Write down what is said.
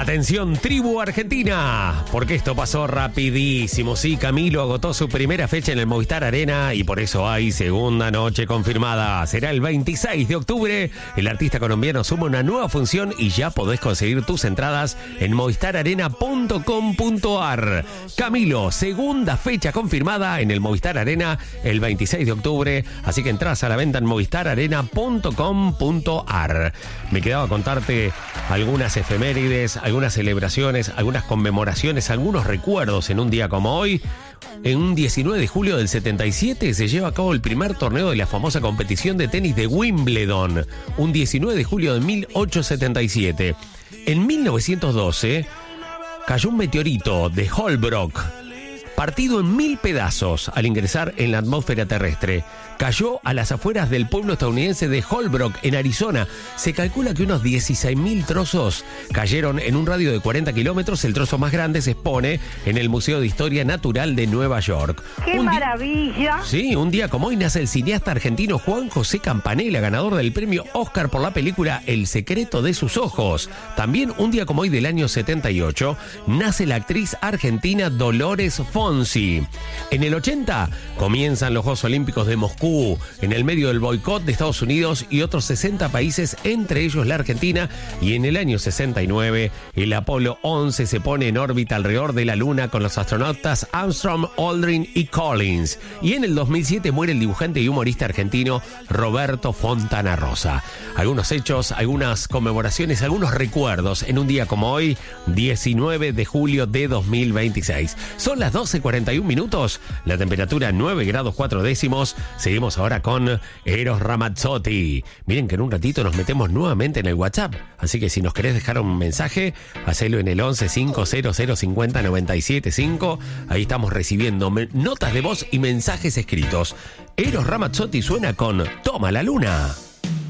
Atención, tribu argentina, porque esto pasó rapidísimo. Sí, Camilo agotó su primera fecha en el Movistar Arena y por eso hay segunda noche confirmada. Será el 26 de octubre. El artista colombiano suma una nueva función y ya podés conseguir tus entradas en movistararena.com.ar. Camilo, segunda fecha confirmada en el Movistar Arena el 26 de octubre. Así que entras a la venta en movistararena.com.ar. Me quedaba contarte algunas efemérides, algunas celebraciones, algunas conmemoraciones, algunos recuerdos en un día como hoy. En un 19 de julio del 77 se lleva a cabo el primer torneo de la famosa competición de tenis de Wimbledon. Un 19 de julio de 1877. En 1912 cayó un meteorito de Holbrook, partido en 1000 pedazos al ingresar en la atmósfera terrestre. Cayó a las afueras del pueblo estadounidense de Holbrook, en Arizona. Se calcula que unos 16.000 trozos cayeron en un radio de 40 kilómetros. El trozo más grande se expone en el Museo de Historia Natural de Nueva York. ¡Qué maravilla! Sí, un día como hoy nace el cineasta argentino Juan José Campanella, ganador del premio Oscar por la película El secreto de sus ojos. También un día como hoy del año 78 nace la actriz argentina Dolores Fonsi. En el 80 comienzan los Juegos Olímpicos de Moscú, en el medio del boicot de Estados Unidos y otros 60 países, entre ellos la Argentina, y en el año 69 el Apolo 11 se pone en órbita alrededor de la Luna con los astronautas Armstrong, Aldrin y Collins. Y en el 2007 muere el dibujante y humorista argentino Roberto Fontana Rosa. Algunos hechos, algunas conmemoraciones, algunos recuerdos en un día como hoy, 19 de julio de 2026. Son las 12:41 minutos, la temperatura 9 grados 4 décimos. Seguimos ahora con Eros Ramazzotti. Miren que en un ratito nos metemos nuevamente en el WhatsApp, así que si nos querés dejar un mensaje, hacelo en el 11 500 50 97 5. Ahí estamos recibiendo notas de voz y mensajes escritos. Eros Ramazzotti suena con Toma la Luna.